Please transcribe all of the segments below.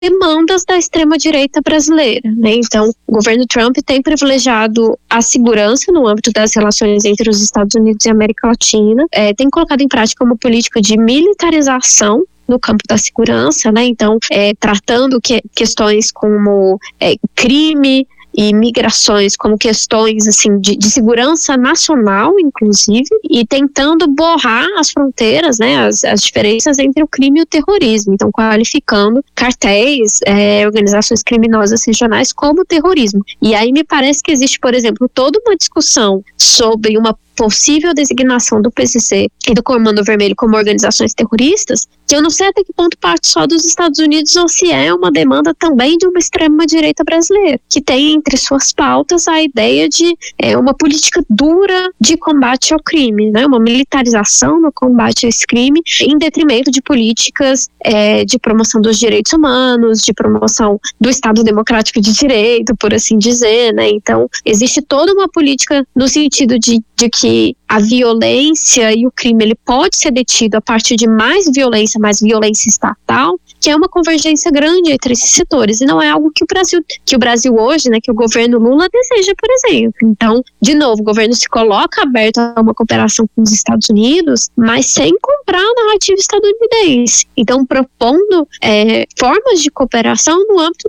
demandas da extrema-direita brasileira, né? Então, o governo Trump tem privilegiado a segurança no âmbito das relações entre os Estados Unidos e a América Latina, tem colocado em prática uma política de militarização no campo da segurança, né? Então, tratando questões como crime e migrações como questões assim, de segurança nacional, inclusive, e tentando borrar as fronteiras, né, as diferenças entre o crime e o terrorismo, então qualificando cartéis, organizações criminosas regionais como terrorismo. E aí me parece que existe, por exemplo, toda uma discussão sobre uma possível designação do PCC e do Comando Vermelho como organizações terroristas, que eu não sei até que ponto parte só dos Estados Unidos ou se é uma demanda também de uma extrema-direita brasileira, que tem entre suas pautas a ideia de uma política dura de combate ao crime, né? Uma militarização no combate a esse crime, em detrimento de políticas de promoção dos direitos humanos, de promoção do Estado Democrático de Direito, por assim dizer, né? Então, existe toda uma política no sentido de que a violência e o crime ele pode ser detido a partir de mais violência estatal, que é uma convergência grande entre esses setores, e não é algo que o Brasil hoje, né, que o governo Lula deseja, por exemplo. Então, de novo, o governo se coloca aberto a uma cooperação com os Estados Unidos, mas sem comprar a narrativa estadunidense. Então, propondo formas de cooperação no âmbito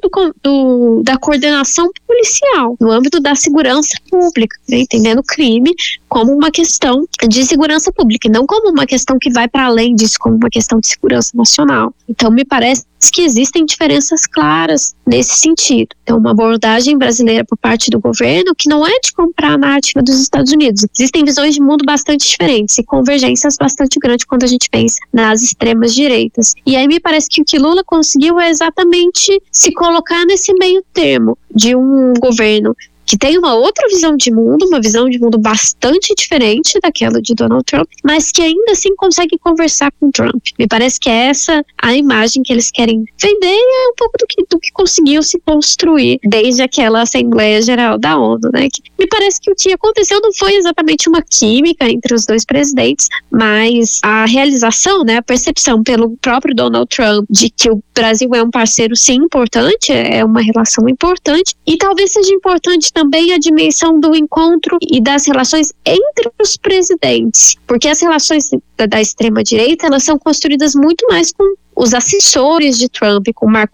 da coordenação policial, no âmbito da segurança pública, né, entendendo o crime como uma questão de segurança pública, e não como uma questão que vai para além disso, como uma questão de segurança nacional. Então, me parece que existem diferenças claras nesse sentido. Então, uma abordagem brasileira por parte do governo que não é de comprar a narrativa dos Estados Unidos. Existem visões de mundo bastante diferentes e convergências bastante grandes quando a gente pensa nas extremas direitas. E aí me parece que o que Lula conseguiu é exatamente se colocar nesse meio termo de um governo que tem uma outra visão de mundo, uma visão de mundo bastante diferente daquela de Donald Trump, mas que ainda assim consegue conversar com Trump. Me parece que é essa a imagem que eles querem vender, e é um pouco do que conseguiu se construir desde aquela Assembleia Geral da ONU, né? Me parece que o que aconteceu não foi exatamente uma química entre os dois presidentes, mas a realização, né, a percepção pelo próprio Donald Trump de que o Brasil é um parceiro, sim, importante, é uma relação importante, e talvez seja importante também a dimensão do encontro e das relações entre os presidentes, porque as relações da extrema-direita, elas são construídas muito mais com os assessores de Trump,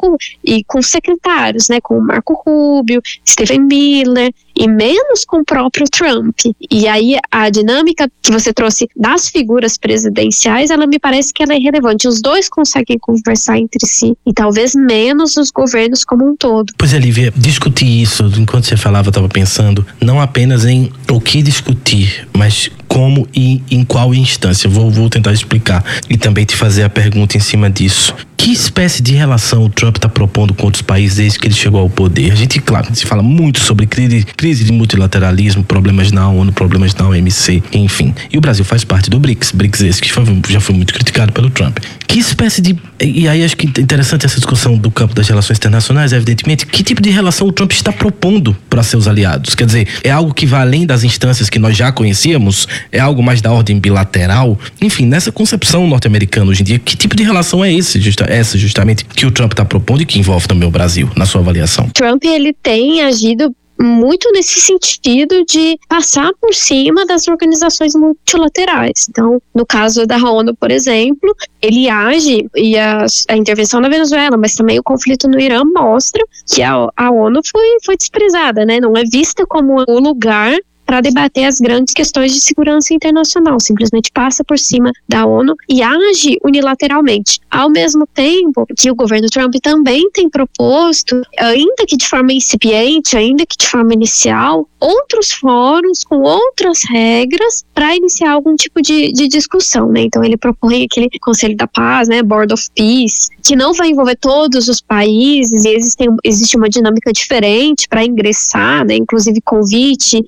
com secretários, né, com o Marco Rubio, Stephen Miller, e menos com o próprio Trump. E aí a dinâmica que você trouxe das figuras presidenciais, ela me parece que ela é relevante. Os dois conseguem conversar entre si, e talvez menos os governos como um todo. Pois é, Lívia, discutir isso, enquanto você falava, eu estava pensando, não apenas em o que discutir, mas como e em qual instância. Vou tentar explicar e também te fazer a pergunta em cima disso. Que espécie de relação o Trump está propondo com outros países desde que ele chegou ao poder? A gente, claro, se fala muito sobre crise de multilateralismo, problemas na ONU, problemas na OMC, enfim. E o Brasil faz parte do BRICS esse que já foi muito criticado pelo Trump. Que espécie de... E aí acho que é interessante essa discussão do campo das relações internacionais, evidentemente. Que tipo de relação o Trump está propondo para seus aliados? Quer dizer, é algo que vai além das instâncias que nós já conhecíamos? É algo mais da ordem bilateral? Enfim, nessa concepção norte-americana hoje em dia, que tipo de relação é essa justamente que o Trump está propondo e que envolve também o Brasil, na sua avaliação? Trump, ele tem agido muito nesse sentido de passar por cima das organizações multilaterais. Então, no caso da ONU, por exemplo, ele age, e a intervenção na Venezuela, mas também o conflito no Irã mostra que a ONU foi desprezada, né? Não é vista como o lugar para debater as grandes questões de segurança internacional, simplesmente passa por cima da ONU e age unilateralmente. Ao mesmo tempo que o governo Trump também tem proposto, ainda que de forma incipiente, ainda que de forma inicial, outros fóruns com outras regras para iniciar algum tipo de discussão, né? Então ele propõe aquele Conselho da Paz, né, Board of Peace, que não vai envolver todos os países, e existe uma dinâmica diferente para ingressar, né, inclusive convite e uma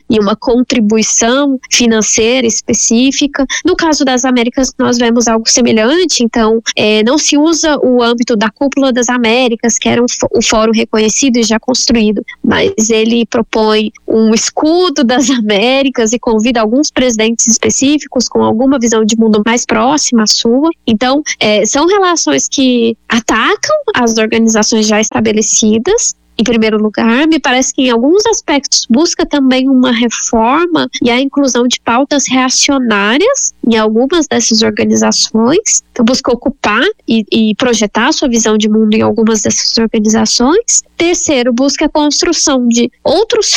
contribuição financeira específica. No caso das Américas, nós vemos algo semelhante, então não se usa o âmbito da Cúpula das Américas, que era o fórum reconhecido e já construído, mas ele propõe um escudo das Américas e convida alguns presidentes específicos com alguma visão de mundo mais próxima à sua. Então, são relações que atacam as organizações já estabelecidas. Em primeiro lugar, me parece que em alguns aspectos busca também uma reforma e a inclusão de pautas reacionárias em algumas dessas organizações. Então, busca ocupar e projetar a sua visão de mundo em algumas dessas organizações. Terceiro, busca a construção de outros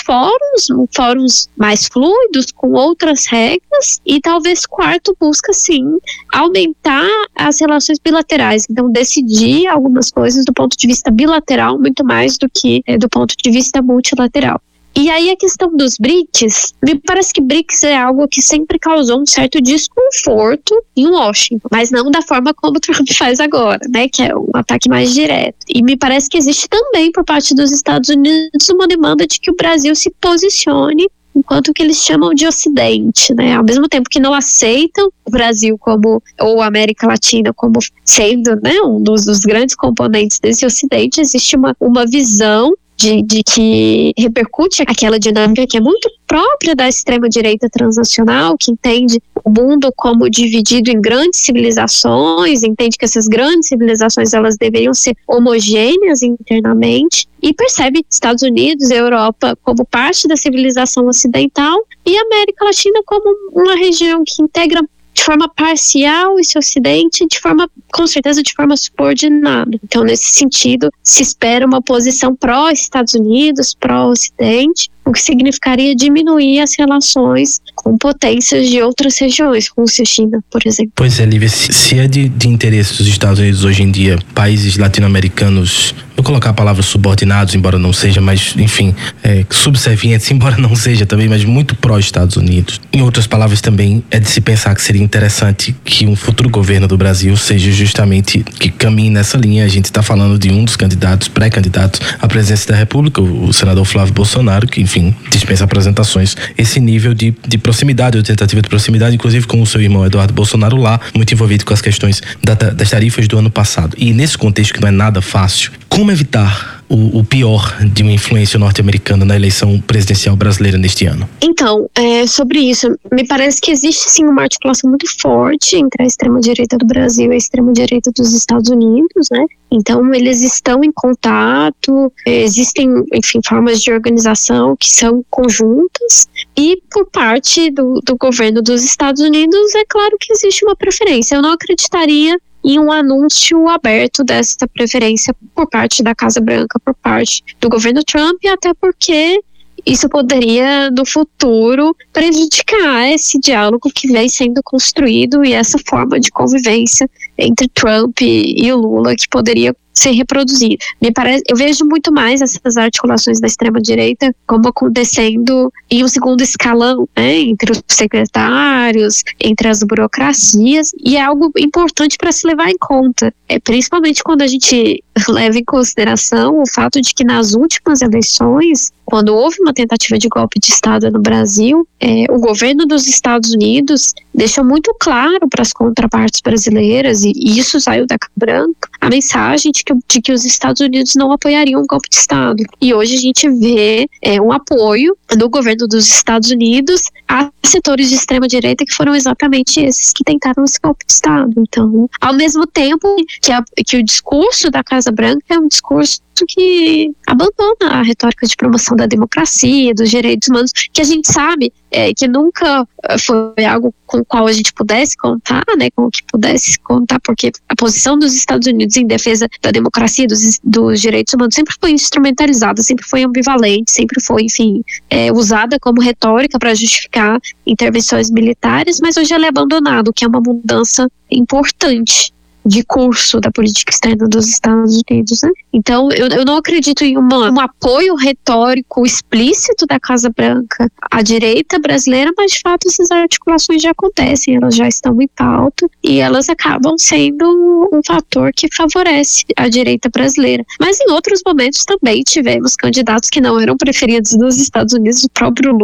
fóruns mais fluidos, com outras regras. E talvez quarto, busca sim aumentar as relações bilaterais. Então, decidir algumas coisas do ponto de vista bilateral muito mais do que do ponto de vista multilateral. E aí a questão dos BRICS, me parece que BRICS é algo que sempre causou um certo desconforto em Washington, mas não da forma como o Trump faz agora, né, que é um ataque mais direto. E me parece que existe também por parte dos Estados Unidos uma demanda de que o Brasil se posicione enquanto que eles chamam de Ocidente, né? Ao mesmo tempo que não aceitam o Brasil ou a América Latina como sendo, né, um dos grandes componentes desse Ocidente, existe uma visão de que repercute aquela dinâmica que é muito própria da extrema-direita transnacional, que entende o mundo como dividido em grandes civilizações, entende que essas grandes civilizações elas deveriam ser homogêneas internamente, e percebe Estados Unidos e Europa como parte da civilização ocidental e a América Latina como uma região que integra de forma parcial esse Ocidente, com certeza de forma subordinada. Então, nesse sentido, se espera uma posição pró-Estados Unidos, pró-Ocidente, o que significaria diminuir as relações com potências de outras regiões, como a China, por exemplo. Pois é, Lívia, se é de interesse dos Estados Unidos hoje em dia, países latino-americanos, vou colocar a palavra subordinados, embora não seja, mas enfim, subservientes, embora não seja também, mas muito pró-Estados Unidos. Em outras palavras também, é de se pensar que seria interessante que um futuro governo do Brasil seja justamente, que caminhe nessa linha. A gente está falando de um dos candidatos, pré-candidatos à presidência da República, o senador Flávio Bolsonaro, que enfim, dispensa apresentações. Esse nível de proximidade, ou tentativa de proximidade, inclusive com o seu irmão Eduardo Bolsonaro lá, muito envolvido com as questões das tarifas do ano passado. E nesse contexto que não é nada fácil, como evitar o pior de uma influência norte-americana na eleição presidencial brasileira neste ano? Então, sobre isso, me parece que existe sim uma articulação muito forte entre a extrema-direita do Brasil e a extrema-direita dos Estados Unidos, né? Então, eles estão em contato, existem, enfim, formas de organização que são conjuntas, e por parte do governo dos Estados Unidos, é claro que existe uma preferência. Eu não acreditaria em um anúncio aberto dessa preferência por parte da Casa Branca, por parte do governo Trump, até porque isso poderia, no futuro, prejudicar esse diálogo que vem sendo construído e essa forma de convivência entre Trump e o Lula que poderia ser reproduzido. Eu vejo muito mais essas articulações da extrema-direita como acontecendo em um segundo escalão, né, entre os secretários, entre as burocracias, e é algo importante para se levar em conta, principalmente quando a gente leva em consideração o fato de que nas últimas eleições, quando houve uma tentativa de golpe de Estado no Brasil, o governo dos Estados Unidos deixou muito claro para as contrapartes brasileiras, e isso saiu da Casa Branca, a mensagem de que os Estados Unidos não apoiariam um golpe de Estado. E hoje a gente vê um apoio do governo dos Estados Unidos a setores de extrema-direita que foram exatamente esses que tentaram esse golpe de Estado. Então, ao mesmo tempo que o discurso da Casa Branca é um discurso que abandona a retórica de promoção da democracia, dos direitos humanos, que a gente sabe que nunca foi algo com o qual a gente pudesse contar, né, com o que pudesse contar, porque a posição dos Estados Unidos em defesa da democracia, dos direitos humanos, sempre foi instrumentalizada, sempre foi ambivalente, sempre foi, enfim, usada como retórica para justificar intervenções militares, mas hoje ela é abandonada, o que é uma mudança importante de curso da política externa dos Estados Unidos, né? Então, eu não acredito em um apoio retórico explícito da Casa Branca à direita brasileira, mas de fato essas articulações já acontecem, elas já estão em pauta e elas acabam sendo um fator que favorece a direita brasileira. Mas em outros momentos também tivemos candidatos que não eram preferidos dos Estados Unidos, o próprio Lula,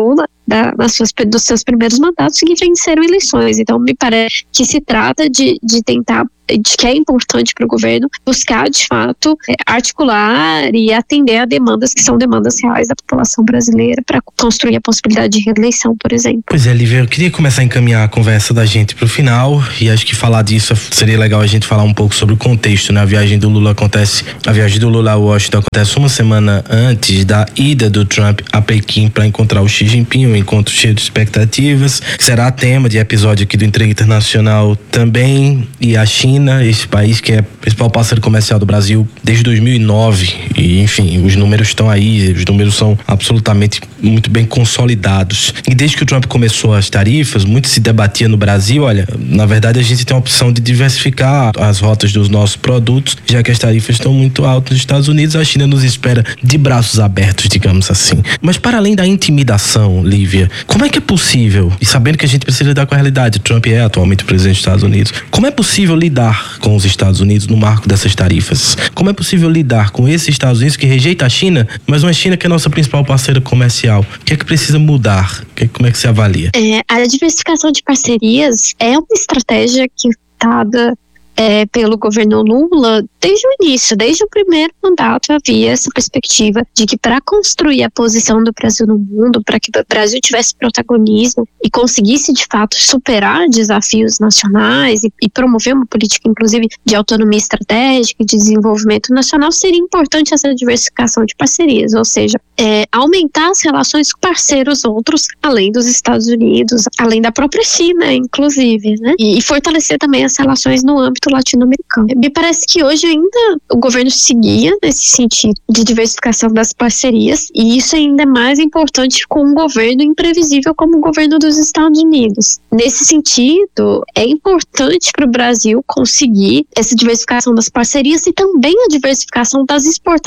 dos seus primeiros mandatos que venceram eleições. Então, me parece que se trata de tentar, de que é importante para o governo buscar, de fato, articular e atender a demandas que são demandas reais da população brasileira para construir a possibilidade de reeleição, por exemplo. Pois é, Lívia, eu queria começar a encaminhar a conversa da gente para o final, e acho que falar disso seria legal a gente falar um pouco sobre o contexto, né? A viagem do Lula a Washington acontece uma semana antes da ida do Trump a Pequim para encontrar o Xi Jinping, um encontro cheio de expectativas, que será tema de episódio aqui do Entrega Internacional também, e a China, esse país que é o principal parceiro comercial do Brasil desde 2009, e enfim, os números estão aí, os números são absolutamente muito bem consolidados. E desde que o Trump começou as tarifas, muito se debatia no Brasil, olha, na verdade a gente tem a opção de diversificar as rotas dos nossos produtos, já que as tarifas estão muito altas nos Estados Unidos, a China nos espera de braços abertos, digamos assim. Mas para além da intimidação, Lívia, como é que é possível, e sabendo que a gente precisa lidar com a realidade, Trump é atualmente o presidente dos Estados Unidos, como é possível lidar com os Estados Unidos no marco dessas tarifas? Como é possível lidar com esses Estados Unidos que rejeita a China, mas uma China que é nossa principal parceira comercial? O que é que precisa mudar? Como é que se avalia? A diversificação de parcerias é uma estratégia que dada pelo governo Lula desde o início, desde o primeiro mandato havia essa perspectiva de que para construir a posição do Brasil no mundo, para que o Brasil tivesse protagonismo e conseguisse de fato superar desafios nacionais e promover uma política inclusive de autonomia estratégica e de desenvolvimento nacional, seria importante essa diversificação de parcerias, ou seja, aumentar as relações com parceiros outros, além dos Estados Unidos, além da própria China, inclusive, né? E fortalecer também as relações no âmbito latino-americano. Me parece que hoje ainda o governo seguia nesse sentido de diversificação das parcerias, e isso ainda é mais importante com um governo imprevisível como o governo dos Estados Unidos. Nesse sentido, é importante para o Brasil conseguir essa diversificação das parcerias e também a diversificação das exportações